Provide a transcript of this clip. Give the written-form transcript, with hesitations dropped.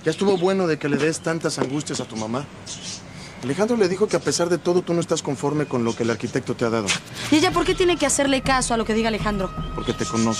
Ya estuvo bueno de que le des tantas angustias a tu mamá. Alejandro le dijo que a pesar de todo tú no estás conforme con lo que el arquitecto te ha dado. ¿Y ella por qué tiene que hacerle caso a lo que diga Alejandro? Porque te conoce.